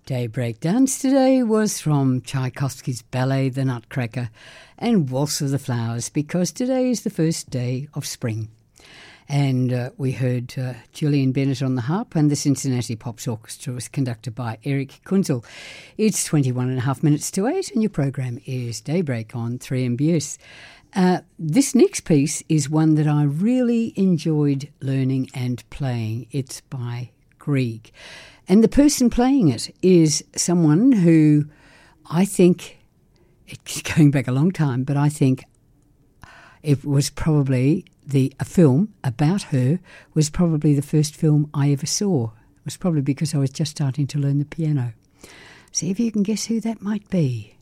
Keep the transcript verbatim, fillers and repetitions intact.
Daybreak Dance today was from Tchaikovsky's ballet The Nutcracker and Waltz of the Flowers, because today is the first day of spring. And uh, we heard uh, Julian Bennett on the harp, and the Cincinnati Pops Orchestra was conducted by Eric Kunzel. It's twenty-one and a half minutes to eight, and your program is Daybreak on three M B S. Uh, this next piece is one that I really enjoyed learning and playing. It's by Grieg. And the person playing it is someone who I think, it's going back a long time, but I think it was probably the a film about her was probably the first film I ever saw. It was probably because I was just starting to learn the piano. See if you can guess who that might be.